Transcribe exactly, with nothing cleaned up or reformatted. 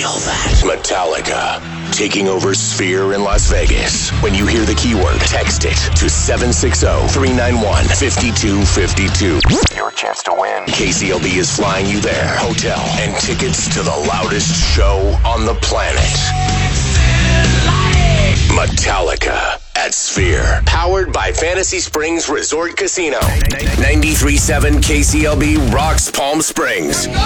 Feel that. Metallica. Taking over Sphere in Las Vegas. When you hear the keyword, text it to seven six zero, three nine one, five two five two. Your chance to win. K C L B is flying you there. Hotel and tickets to the loudest show on the planet. Metallica at Sphere. Powered by Fantasy Springs Resort Casino. ninety-three point seven K C L B rocks Palm Springs.